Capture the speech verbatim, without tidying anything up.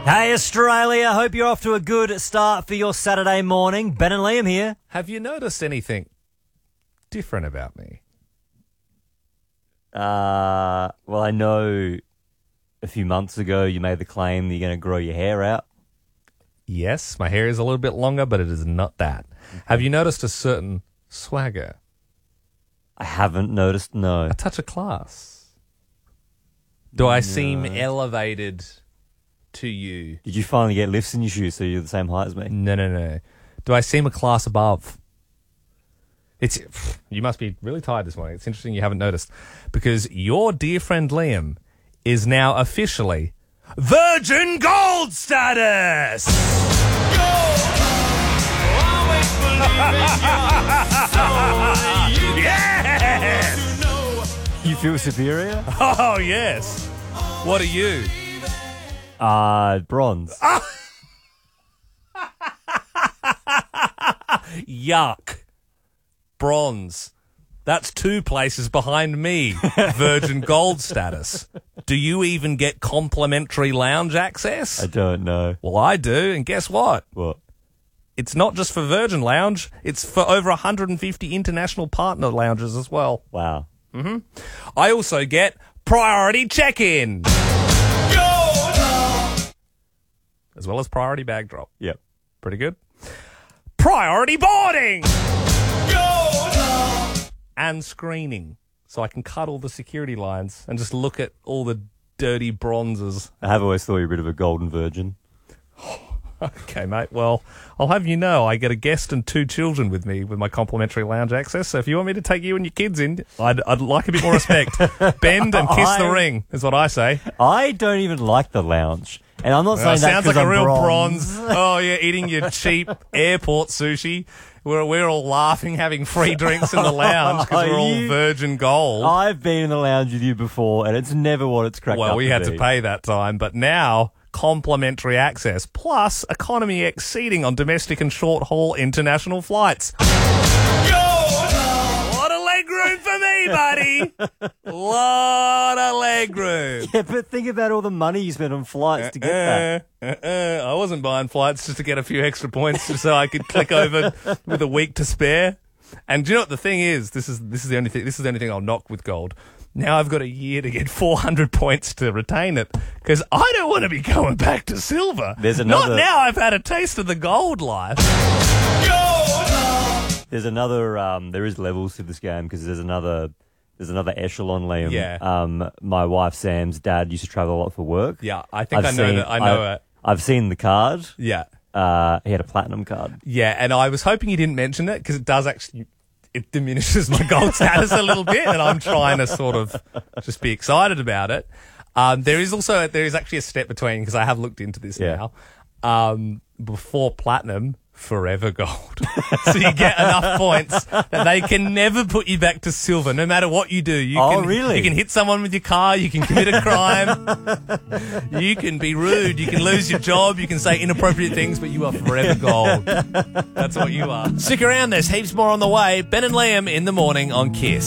Hey Australia, hope you're off to a good start for your Saturday morning. Ben and Liam here. Have you noticed anything different about me? Uh, well, I know a few months ago you made the claim that you're going to grow your hair out. Yes, my hair is a little bit longer, but it is not that. Have you noticed a certain swagger? I haven't noticed, no. A touch of class? Do I seem elevated to you? Did you finally get lifts in your shoes so you're the same height as me? No, no, no. Do I seem a class above? It's you must be really tired this morning. It's interesting you haven't noticed because your dear friend Liam is now officially Virgin Gold status. Yes! You feel superior? Oh, yes. What are you? Uh, bronze. Yuck. Bronze. That's two places behind me. Virgin Gold status. Do you even get complimentary lounge access? I don't know. Well, I do, and guess what? What? It's not just for Virgin Lounge. It's for over one hundred fifty international partner lounges as well. Wow. Mm-hmm. I also get priority check-in. As well as priority bag drop. Yep. Pretty good. Priority boarding! And screening. So I can cut all the security lines and just look at all the dirty bronzes. I have always thought you were a bit of a golden virgin. Okay, mate. Well, I'll have you know I get a guest and two children with me with my complimentary lounge access. So if you want me to take you and your kids in, I'd, I'd like a bit more respect. Bend and kiss I, the ring is what I say. I don't even like the lounge. And I'm not Well, saying that sounds like I'm a real bronze. bronze. Oh, yeah, eating your cheap airport sushi. We're, we're all laughing, having free drinks in the lounge because we're all You- Virgin Gold. I've been in the lounge with you before, and it's never what it's cracked Well, up we to had be. to pay that time, but now complimentary access plus economy X seating on domestic and short-haul international flights. Lot of leg room for me, buddy. Lot of leg room. Yeah, but think about all the money you spent on flights to get that. Uh, uh, uh, I wasn't buying flights just to get a few extra points just so I could click over with a week to spare. And do you know what the thing is? This is this is the only thing. This is the only thing I'll knock with gold. Now I've got a year to get four hundred points to retain it because I don't want to be going back to silver. There's another- Not now. I've had a taste of the gold life. There's another. Um, there is levels to this game because there's another. There's another echelon, Liam. Yeah. Um, my wife Sam's dad used to travel a lot for work. Yeah, I think I've I know seen- that. I know I've, it. I've seen the card. Yeah. Uh, he had a platinum card. Yeah, and I was hoping you didn't mention it because it does actually, it diminishes my gold status a little bit, and I'm trying to sort of just be excited about it. Um, there is also, there is actually a step between because I have looked into this Yeah. now. Um, before platinum, forever gold. So you get enough points that they can never put you back to silver, no matter what you do. You Oh, can, really? You can hit someone with your car, you can commit a crime, you can be rude, you can lose your job, you can say inappropriate things, but you are forever gold. That's what you are. Stick around, there's heaps more on the way. Ben and Liam in the morning on Kiss.